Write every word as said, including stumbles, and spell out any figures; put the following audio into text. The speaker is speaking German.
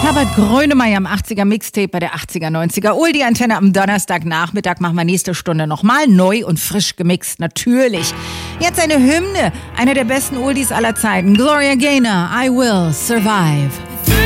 Herbert Grönemeyer am achtziger Mixtape bei der achtziger neunziger Oldie-Antenne am Donnerstagnachmittag machen wir nächste Stunde nochmal neu und frisch gemixt, natürlich. Jetzt eine Hymne, eine der besten Oldies aller Zeiten. Gloria Gaynor, I Will Survive.